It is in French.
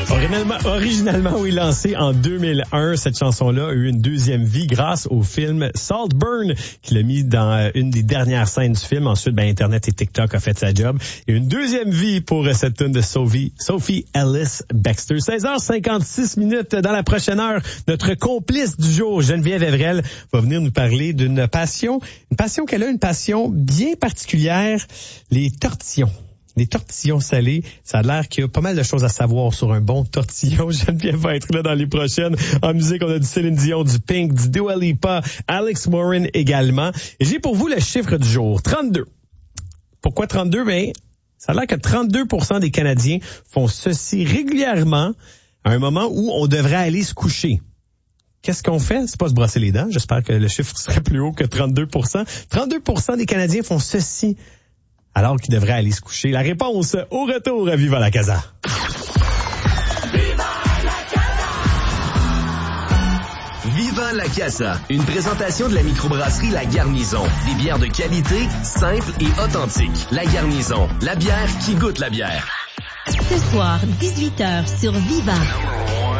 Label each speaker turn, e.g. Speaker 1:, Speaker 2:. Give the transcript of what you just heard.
Speaker 1: Originalement, oui, lancée en 2001, cette chanson-là a eu une deuxième vie grâce au film Saltburn, qui l'a mis dans une des dernières scènes du film. Ensuite, Internet et TikTok a fait sa job. Et une deuxième vie pour cette tune de Sophie Ellis Bextor. 16h56 minutes dans la prochaine heure. Notre complice du jour, Geneviève Evrel, va venir nous parler d'une passion, une passion bien particulière, les tortillons. Les tortillons salés, ça a l'air qu'il y a pas mal de choses à savoir sur un bon tortillon. Geneviève va être là dans les prochaines. En musique, on a du Céline Dion, du Pink, du Dua Lipa, Alex Warren également. Et j'ai pour vous le chiffre du jour, 32. Pourquoi 32? Ça a l'air que 32% des Canadiens font ceci régulièrement à un moment où on devrait aller se coucher. Qu'est-ce qu'on fait? C'est pas se brosser les dents. J'espère que le chiffre serait plus haut que 32%. 32% des Canadiens font ceci alors qu'ils devraient aller se coucher. La réponse au retour à Viva la Casa.
Speaker 2: Viva la Casa, une présentation de la microbrasserie La Garnison. Des bières de qualité, simples et authentiques. La Garnison, la bière qui goûte la bière.
Speaker 3: Ce soir, 18h sur Viva.